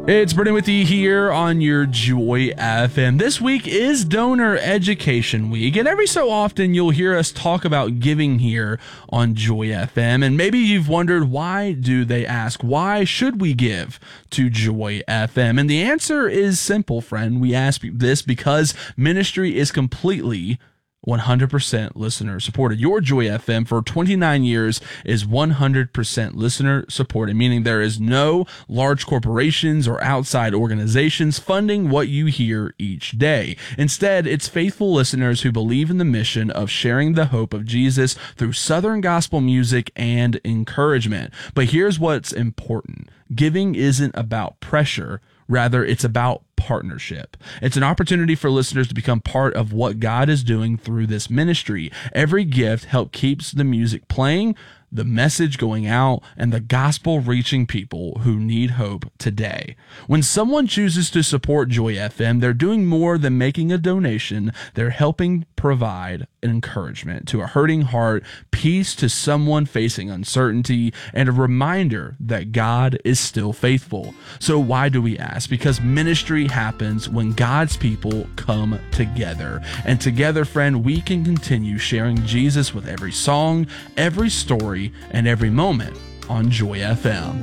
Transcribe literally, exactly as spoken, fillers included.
It's Brendan with you here on your Joy F M. This week is Donor Education Week, and every so often you'll hear us talk about giving here on Joy F M. And maybe you've wondered, why do they ask? Why should we give to Joy F M? And the answer is simple, friend. We ask this because ministry is completely one hundred percent listener supported. Your Joy F M for twenty-nine years is one hundred percent listener supported, meaning there is no large corporations or outside organizations funding what you hear each day. Instead, it's faithful listeners who believe in the mission of sharing the hope of Jesus through Southern gospel music and encouragement. But here's what's important. Giving isn't about pressure. Rather, it's about partnership. It's an opportunity for listeners to become part of what God is doing through this ministry. Every gift helps keeps the music playing, the message going out, and the gospel reaching people who need hope today. When someone chooses to support Joy F M, they're doing more than making a donation. They're helping provide encouragement to a hurting heart, peace to someone facing uncertainty, and a reminder that God is still faithful. So why do we ask? Because ministry happens when God's people come together. And together, friend, we can continue sharing Jesus with every song, every story, and every moment on Joy F M.